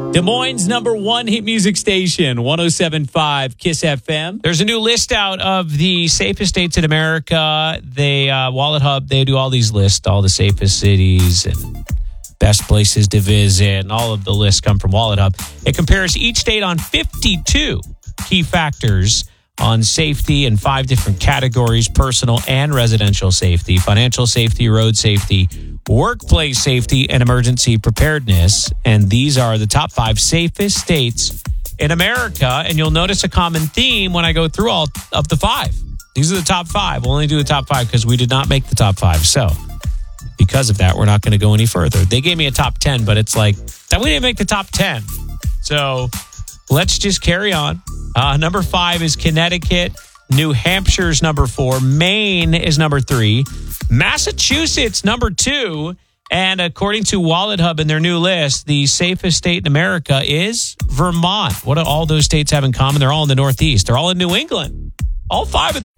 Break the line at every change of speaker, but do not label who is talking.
Des Moines' number one hit music station, 107.5 KISS FM. There's a new list out of the safest states in America. Wallet Hub, they do all these lists, all the safest cities and best places to visit, and all of the lists come from Wallet Hub. It compares each state on 52 key factors on safety in 5 different categories: personal and residential safety, financial safety, road safety, workplace safety, and emergency preparedness. And these are the top 5 safest states in America. And you'll notice a common theme when I go through all of the 5. These are the top 5. We'll only do the top 5 because we did not make the top 5. So because of that, we're not going to go any further. They gave me a top 10, but it's like that we didn't make the top 10. So let's just carry on. Number 5 is Connecticut. New Hampshire's number 4. Maine is number 3. Massachusetts, number 2. And according to Wallet Hub in their new list, the safest state in America is Vermont. What do all those states have in common? They're all in the Northeast. They're all in New England. All 5 of